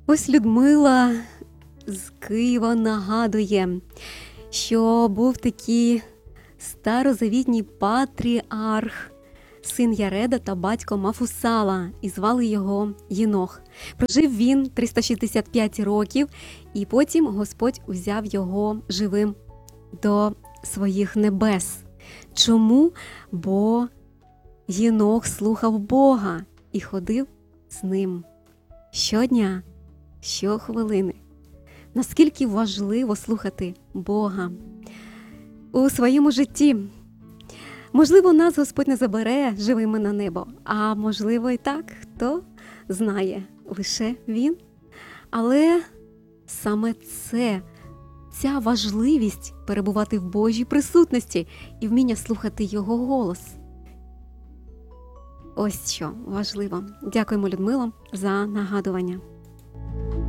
Ось Людмила з Києва нагадує, що був такий старозавітній патріарх, син Яреда та батько Мафусала, і звали його Єнох. Прожив він 365 років, і потім Господь узяв його живим до своїх небес. Чому? Бо Єнох слухав Бога і ходив з ним щодня, щохвилини. Наскільки важливо слухати Бога у своєму житті. Можливо, нас Господь не забере живими на небо, а можливо і так, хто знає, лише Він. Але саме ця важливість перебувати в Божій присутності і вміння слухати Його голос. Ось що важливо. Дякуємо, Людмила, за нагадування.